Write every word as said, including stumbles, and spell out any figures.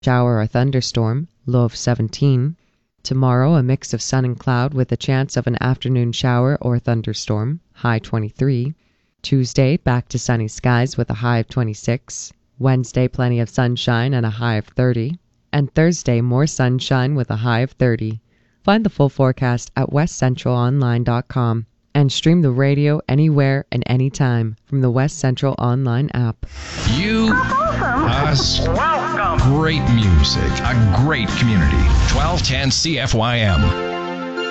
shower or thunderstorm, low of seventeen. Tomorrow, a mix of sun and cloud with a chance of an afternoon shower or thunderstorm, high twenty-three. Tuesday, back to sunny skies with a high of twenty-six. Wednesday, plenty of sunshine and a high of thirty. And Thursday, more sunshine with a high of thirty. Find the full forecast at west central online dot com and stream the radio anywhere and anytime from the West Central Online app. You, us, welcome. Great music, a great community. twelve ten C F Y M.